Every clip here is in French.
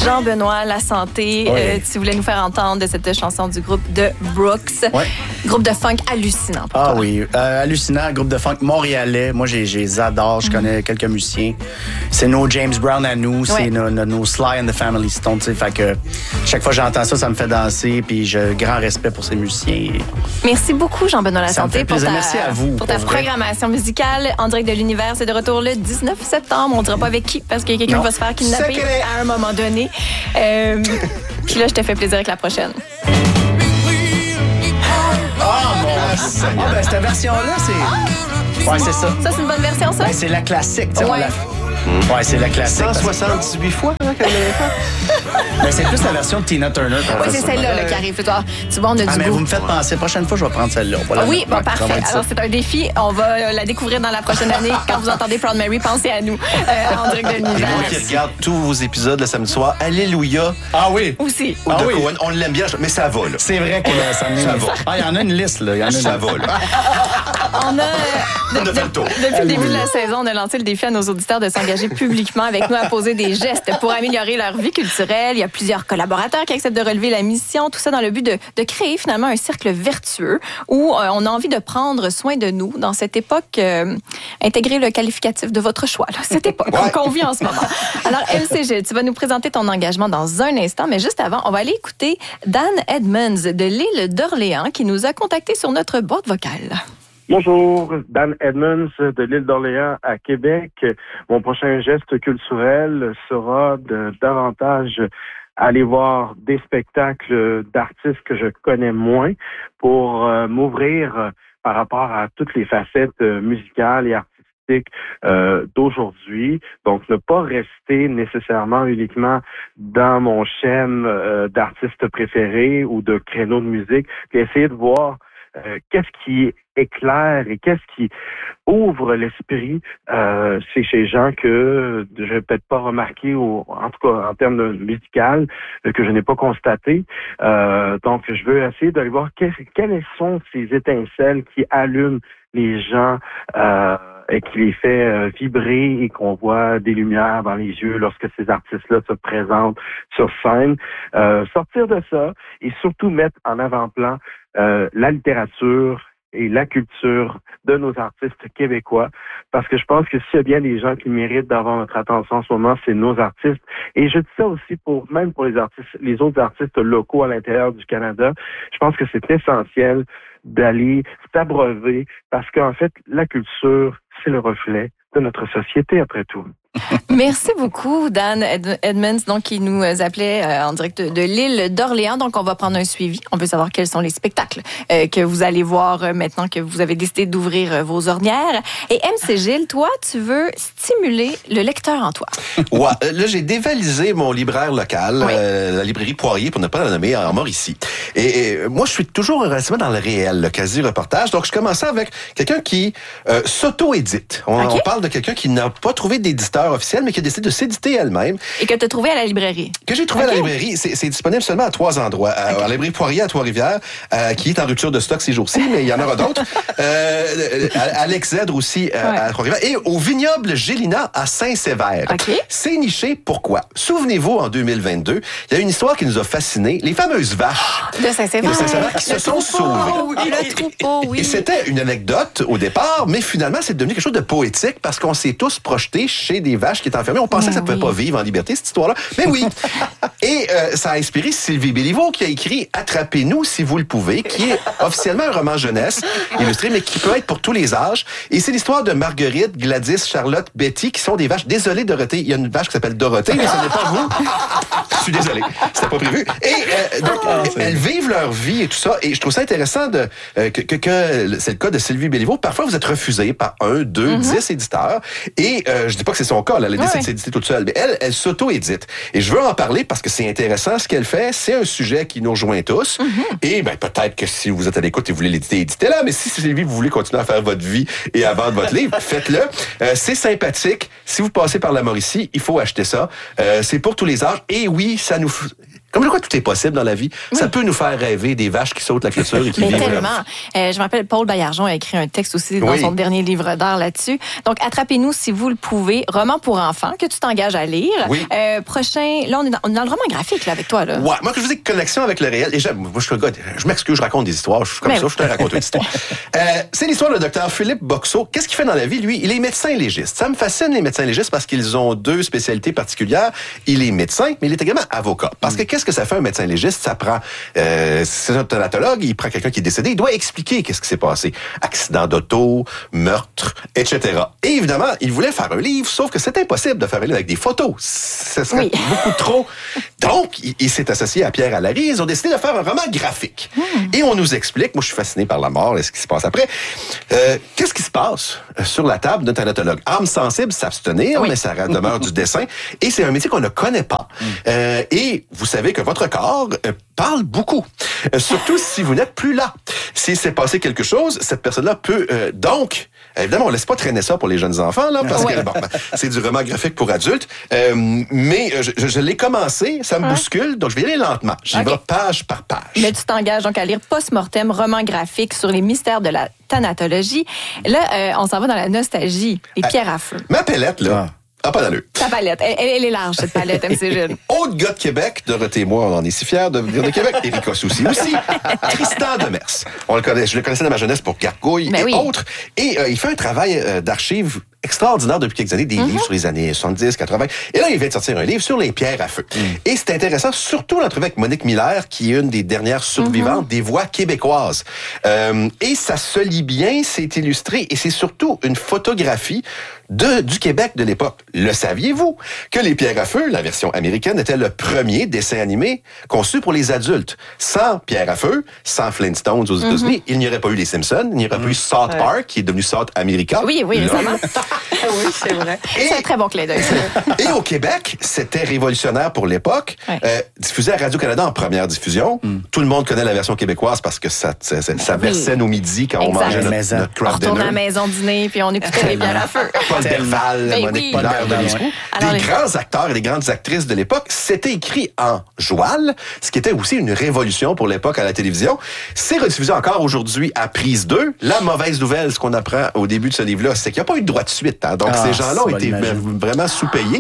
Jean-Benoît Lasanté, tu voulais nous faire entendre de cette chanson du groupe de Brooks. Groupe de funk hallucinant. Hallucinant, groupe de funk montréalais. Moi, je les adore. Je connais quelques musiciens. C'est nos James Brown à nous. C'est nos Sly and the Family Stone. Fait que chaque fois que j'entends ça, ça me fait danser. Puis j'ai grand respect pour ces musiciens. Merci beaucoup, Jean-Benoît Lasanté, merci à vous, pour ta programmation musicale. En direct de l'univers, c'est de retour le 19 septembre. On ne dira pas avec qui, parce qu'il y a quelqu'un qui va se faire kidnapper à un moment donné. Puis là, je te fais plaisir avec la prochaine. Cette version-là, c'est... Ouais, c'est ça. Ça, c'est une bonne version, ça? C'est la classique. C'est la classique. 178 fois qu'elle l'avait fait. C'est plus la version de Tina Turner. C'est celle-là qui arrive. Tu vois, on a du mais goût. vous me faites penser. Prochaine fois, je vais prendre celle-là. Parfait. Alors, c'est un défi. On va la découvrir dans la prochaine année. Quand vous entendez Proud Mary, pensez à nous en direct de l'univers. Et moi qui regarde tous vos épisodes le samedi soir, Alléluia. Ah oui. Aussi. Cohen, on l'aime bien, mais ça va, là. C'est vrai que ça va. Il y en a une liste, là. Ça va, là. On a fait le tour. Depuis le début de la saison, on a lancé le défi à nos auditeurs de s'engager publiquement avec nous à poser des gestes pour améliorer leur vie culturelle. Il y a plusieurs collaborateurs qui acceptent de relever la mission, tout ça dans le but de créer finalement un cercle vertueux où on a envie de prendre soin de nous dans cette époque. Intégrer le qualificatif de votre choix, là, cette époque qu'on vit en ce moment. Alors, MCG, tu vas nous présenter ton engagement dans un instant, mais juste avant, on va aller écouter Dan Edmonds de l'île d'Orléans qui nous a contactés sur notre boîte vocale. Bonjour, Dan Edmonds de l'île d'Orléans à Québec. Mon prochain geste culturel sera de davantage aller voir des spectacles d'artistes que je connais moins pour m'ouvrir par rapport à toutes les facettes musicales et artistiques d'aujourd'hui. Donc, ne pas rester nécessairement uniquement dans mon schème d'artistes préférés ou de créneaux de musique, puis essayer de voir qu'est-ce qui éclaire et qu'est-ce qui ouvre l'esprit c'est chez gens que je n'ai peut-être pas remarqué, ou en tout cas en termes de musical, que je n'ai pas constaté. Donc, je veux essayer d'aller voir quelles sont ces étincelles qui allument les gens et qui les fait vibrer et qu'on voit des lumières dans les yeux lorsque ces artistes-là se présentent sur scène. Sortir de ça et surtout mettre en avant-plan la littérature et la culture de nos artistes québécois, parce que je pense que s'il y a bien des gens qui méritent d'avoir notre attention en ce moment, c'est nos artistes. Et je dis ça aussi même pour les autres artistes locaux à l'intérieur du Canada. Je pense que c'est essentiel d'aller s'abreuver, parce qu'en fait, la culture, c'est le reflet de notre société, après tout. Merci beaucoup, Dan Edmonds, donc, qui nous appelait en direct de l'île d'Orléans. Donc, on va prendre un suivi. On veut savoir quels sont les spectacles que vous allez voir maintenant que vous avez décidé d'ouvrir vos ornières. Et MC Gilles, toi, tu veux stimuler le lecteur en toi. Là, j'ai dévalisé mon libraire local, la librairie Poirier, pour ne pas la nommer, en Mauricie. Et moi, je suis toujours relativement dans le réel, le quasi-reportage. Donc, je commençais avec quelqu'un qui s'auto-édite. On parle de quelqu'un qui n'a pas trouvé d'éditeur officiel, mais qui a décidé de s'éditer elle-même. Et que tu as trouvé à la librairie. Que j'ai trouvé à la librairie. C'est disponible seulement à 3 endroits. À la librairie Poirier à Trois-Rivières, qui est en rupture de stock ces jours-ci, mais il y en aura d'autres. À l'Exèdre aussi, à Trois-Rivières. Et au vignoble Gélina à Saint-Sévère. C'est niché. Pourquoi? Souvenez-vous, en 2022, il y a une histoire qui nous a fascinés. Les fameuses vaches de Saint-Sévère qui se sont sauvées. Le troupeau, oui. Et c'était une anecdote au départ, mais finalement, c'est devenu quelque chose de poétique parce qu'on s'est tous projetés chez des vaches qui étaient enfermées. On pensait que ça ne pouvait pas vivre en liberté, cette histoire-là. Mais oui. Et ça a inspiré Sylvie Béliveau qui a écrit « Attrapez-nous si vous le pouvez », qui est officiellement un roman jeunesse illustré, mais qui peut être pour tous les âges. Et c'est l'histoire de Marguerite, Gladys, Charlotte, Betty, qui sont des vaches. Désolé, Dorothée, il y a une vache qui s'appelle Dorothée, mais ce n'est pas vous. Je suis désolé, c'était pas prévu. Et donc, elles vivent leur vie et tout ça. Et je trouve ça intéressant que c'est le cas de Sylvie Béliveau. Parfois, vous êtes refusé par 1, 2, 10 éditeurs. Et je dis pas que c'est son cas, là, elle décide de s'éditer toute seule. Mais elle s'auto-édite. Et je veux en parler parce que c'est intéressant ce qu'elle fait. C'est un sujet qui nous rejoint tous. Et peut-être que si vous êtes à l'écoute et vous voulez l'éditer, éditez-la. Mais si Sylvie, vous voulez continuer à faire votre vie et à vendre votre livre, faites-le. C'est sympathique. Si vous passez par la Mauricie, il faut acheter ça. C'est pour tous les âges. Et oui, ça nous... Comme je crois que tout est possible dans la vie, ça peut nous faire rêver des vaches qui sautent la clôture et qui vivent. Tellement. Je me rappelle, Paul Bayarjon a écrit un texte aussi dans son dernier livre d'art là-dessus. Donc, attrapez-nous si vous le pouvez. Roman pour enfants que tu t'engages à lire. Oui. Prochain, là, on est dans le roman graphique là, avec toi. Là. Ouais, moi, que je vous dis connexion avec le réel. Et moi, je suis un gars, je m'excuse, je raconte des histoires. Je suis comme ça, je te raconte une histoire. C'est l'histoire du docteur Philippe Boxeau. Qu'est-ce qu'il fait dans la vie, lui? Il est médecin légiste. Ça me fascine, les médecins légistes, parce qu'ils ont 2 spécialités particulières. Il est médecin, mais il est également avocat. Parce que qu'est-ce que ça fait un médecin légiste? Ça prend, c'est un thanatologue, il prend quelqu'un qui est décédé, il doit expliquer qu'est-ce qui s'est passé. Accident d'auto, meurtre, etc. Et évidemment, il voulait faire un livre, sauf que c'est impossible de faire un livre avec des photos. Ce serait beaucoup trop. Donc, il s'est associé à Pierre Allary, ils ont décidé de faire un roman graphique. Et on nous explique, moi je suis fasciné par la mort et ce qui se passe après, qu'est-ce qui se passe sur la table d'un thanatologue? Âme sensible, s'abstenir, mais ça demeure du dessin. Et c'est un métier qu'on ne connaît pas. Et vous savez que votre corps parle beaucoup. Surtout si vous n'êtes plus là. S'il s'est passé quelque chose, cette personne-là peut... donc, évidemment, on laisse pas traîner ça pour les jeunes enfants, là, parce que c'est du roman graphique pour adultes. Mais je l'ai commencé, ça me bouscule, donc je vais y aller lentement. J'y vais page par page. Mais tu t'engages donc à lire Post-Mortem, roman graphique sur les mystères de la thanatologie. Là, on s'en va dans la nostalgie, les pierres à feu. Ma palette, là... pas d'allure. Ta palette. Elle est large, cette palette, MC Gilles. Autre gars de Québec, Dorothée et moi, on en est si fiers de venir de Québec. Éric Soucy aussi. Tristan Demers. On le connaît, je le connaissais dans ma jeunesse pour Gargouille et autres. Et il fait un travail d'archives extraordinaire depuis quelques années, des livres sur les années 70, 80. Et là, il vient de sortir un livre sur les pierres à feu. Et c'est intéressant, surtout l'entrevue avec Monique Miller, qui est une des dernières survivantes des voix québécoises. Et ça se lit bien, c'est illustré, et c'est surtout une photographie du Québec de l'époque. Le saviez-vous que Les Pierres à feu, la version américaine, était le premier dessin animé conçu pour les adultes? Sans Pierres à feu, sans Flintstones aux États-Unis, il n'y aurait pas eu les Simpsons, il n'y aurait pas eu South Park, qui est devenu South America. Oui, évidemment. Oui, c'est vrai. C'est un très bon clin d'œil. Et au Québec, c'était révolutionnaire pour l'époque. Diffusé à Radio-Canada en première diffusion. Tout le monde connaît la version québécoise parce que ça versait nos midis quand on mangeait notre craft dinner. On retournait à la maison dîner puis on écoutait Les Pierres à feu. Paul Delval, Monique Miller, des grands acteurs et des grandes actrices de l'époque. C'était écrit en joual, ce qui était aussi une révolution pour l'époque à la télévision. C'est rediffusé encore aujourd'hui à Prise 2. La mauvaise nouvelle, ce qu'on apprend au début de ce livre-là, c'est qu'il n'y a pas eu de droit de suite. Hein. Donc, ces gens-là ont été vraiment sous-payés.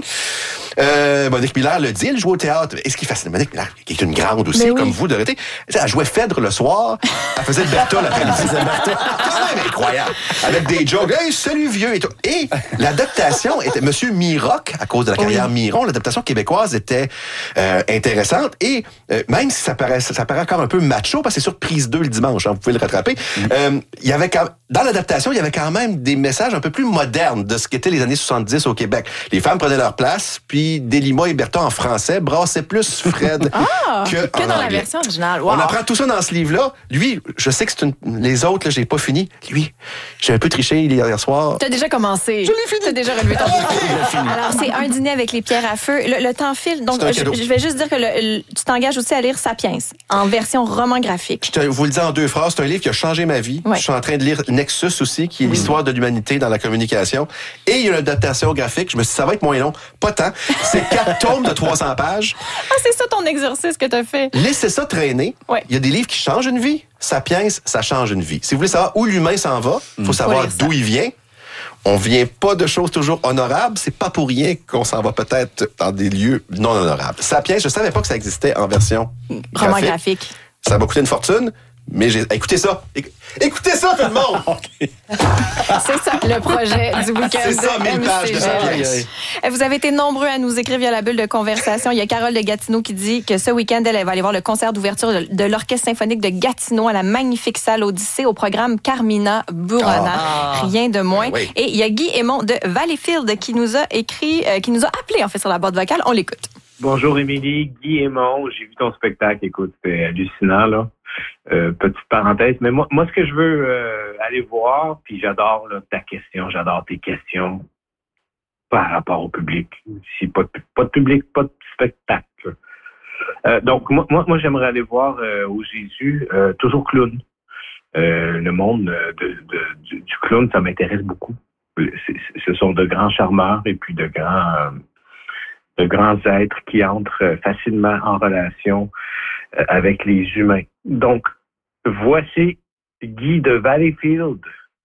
Monique Miller le dit, elle joue au théâtre. Et ce qui est fascinant, Monique Miller, qui est une grande aussi, comme vous, Dorothée, elle jouait Phèdre le soir, elle faisait Bertha l'après-midi. Quand même incroyable. Avec des jokes, hey, salut vieux et tout. Et l'adaptation était Monsieur Miroc, à cause de la carrière Miron, l'adaptation québécoise était intéressante. Et même si ça paraît encore un peu macho, parce que c'est sur Prise 2 le dimanche, hein, vous pouvez le rattraper, il y avait dans l'adaptation, il y avait quand même des messages un peu plus modernes de ce qu'étaient les années 70 au Québec. Les femmes prenaient leur place, puis Delima et Bertha en français brassaient plus Fred que dans la version originale. Wow. On apprend tout ça dans ce livre-là. Lui, je sais que les autres, là, j'ai pas fini. Lui, j'ai un peu triché hier soir. T'as déjà commencé. Je l'ai fini. T'as déjà relevé ton défi. Alors, c'est un dîner avec les pierres à feu. Le temps file. Donc, je vais juste dire que tu t'engages aussi à lire Sapiens en version roman graphique. Je vous le dis en 2 phrases. C'est un livre qui a changé ma vie. Je suis en train de lire Nexus aussi, qui est l'histoire de l'humanité dans la communication. Et il y a une adaptation graphique. Je me suis dit, ça va être moins long. Pas tant. C'est 4 tomes de 300 pages. Ah, c'est ça ton exercice que t'as fait. Laissez ça traîner. Il y a des livres qui changent une vie. Sapiens, ça change une vie. Si vous voulez savoir où l'humain s'en va, il faut savoir d'où il vient. On vient pas de choses toujours honorables. C'est pas pour rien qu'on s'en va peut-être dans des lieux non honorables. Sapiens, je savais pas que ça existait en version roman graphique. Ça m'a coûté une fortune. Mais écoutez ça. Écoutez ça, tout le monde! C'est ça, le projet du week-end. C'est ça, 1000 pages de Sapiens. Vous avez été nombreux à nous écrire via la bulle de conversation. Il y a Carole de Gatineau qui dit que ce week-end, elle va aller voir le concert d'ouverture de l'Orchestre symphonique de Gatineau à la magnifique salle Odyssée au programme Carmina Burana. Rien de moins. Et il y a Guy Aymon de Valleyfield qui nous a écrit, qui nous a appelé en fait sur la boîte vocale. On l'écoute. Bonjour Émilie, Guy Aymon. J'ai vu ton spectacle. Écoute, c'était hallucinant, là. Petite parenthèse, mais moi ce que je veux aller voir, puis j'adore là, ta question, j'adore tes questions par rapport au public. Si pas de public, pas de spectacle. Donc moi j'aimerais aller voir au Jésus toujours clown. Le monde du clown, ça m'intéresse beaucoup. Ce sont de grands charmeurs et puis de grands de grands êtres qui entrent facilement en relation avec les humains. Donc, voici Guy de Valleyfield.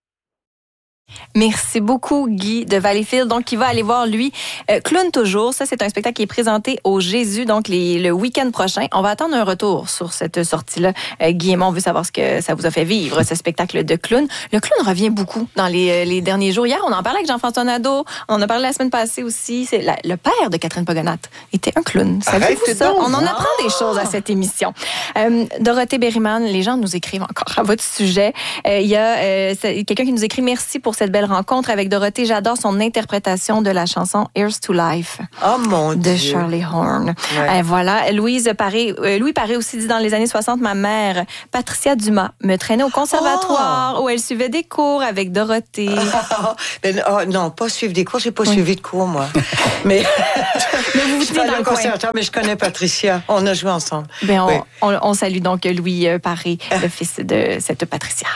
Merci beaucoup, Guy de Valleyfield. Donc, il va aller voir, lui, Clown toujours. Ça, c'est un spectacle qui est présenté au Jésus, donc le week-end prochain. On va attendre un retour sur cette sortie-là. Guy et moi, on veut savoir ce que ça vous a fait vivre, ce spectacle de clown. Le clown revient beaucoup dans les derniers jours. Hier, on en parlait avec Jean-François Nadeau. On en a parlé la semaine passée aussi. C'est le père de Catherine Pogonate était un clown. Savez-vous ça? On en apprend des choses à cette émission. Dorothée Berryman, les gens nous écrivent encore à votre sujet. Il y a quelqu'un qui nous écrit « Merci pour cette belle rencontre avec Dorothée. J'adore son interprétation de la chanson Here's to Life de Shirley Horn. Ouais. Voilà. Louis Paré aussi dit dans les années 60, ma mère, Patricia Dumas, me traînait au conservatoire où elle suivait des cours avec Dorothée. Non, pas suivre des cours. J'ai pas suivi de cours, moi. Mais vous je suis allée au conservatoire, mais je connais Patricia. On a joué ensemble. On salue donc Louis Paré, le fils de cette Patricia.